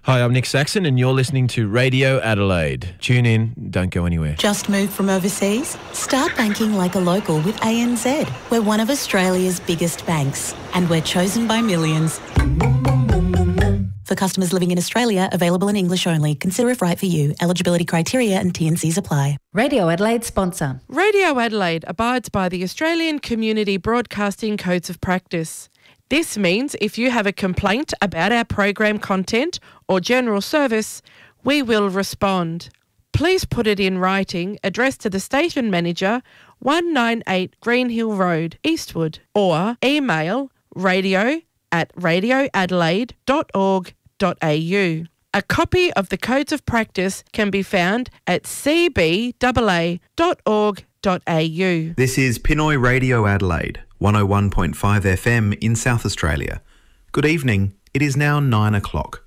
Hi, I'm Nick Saxon and you're listening to Radio Adelaide. Tune in, don't go anywhere. Just moved from overseas? Start banking like a local with ANZ. We're one of Australia's biggest banks and we're chosen by millions. For customers living in Australia, available in English only. Consider if right for you. Eligibility criteria and T&Cs apply. Radio Adelaide sponsor. Radio Adelaide abides by the Australian Community Broadcasting Codes of Practice. This means if you have a complaint about our program content or general service, we will respond. Please put it in writing, addressed to the station manager, 198 Greenhill Road, Eastwood, or email radio@radioadelaide.org.au. A copy of the Codes of Practice can be found at cbaa.org.au. This is Pinoy Radio Adelaide, 101.5 FM in South Australia. Good evening. It is now 9 o'clock.